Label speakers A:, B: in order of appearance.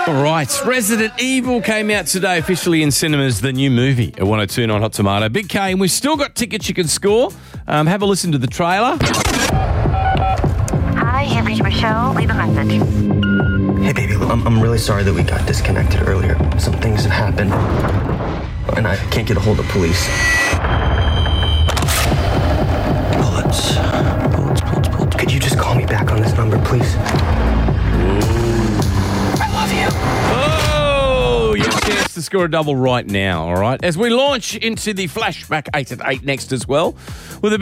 A: All right, Resident Evil came out today, officially in cinemas, the new movie at 102.9 Hot Tomato. Big K, and we've still got tickets you can score. Have a listen to the trailer.
B: Hi, you've reached Michelle. Leave a message.
C: Hey, baby, I'm really sorry that we got disconnected earlier. Some things have happened, and I can't get a hold of police. Bullets. Could you just call me back on this number, please? I love you.
A: Oh, your chance to score a double right now, all right? As we launch into the Flashback 8 at 8 next as well, with a